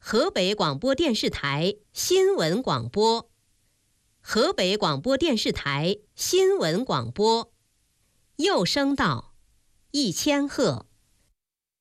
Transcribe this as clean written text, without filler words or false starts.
河北广播电视台新闻广播，河北广播电视台新闻广播，右声道，1000赫。